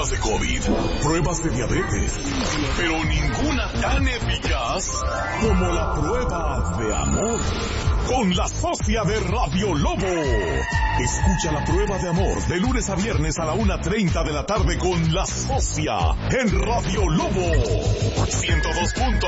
pruebas de COVID, pruebas de diabetes, pero ninguna tan eficaz como la prueba de amor. Con la socia de Radio Lobo. Escucha la prueba de amor de lunes a viernes a la 1:30 de la tarde con la socia en Radio Lobo 102.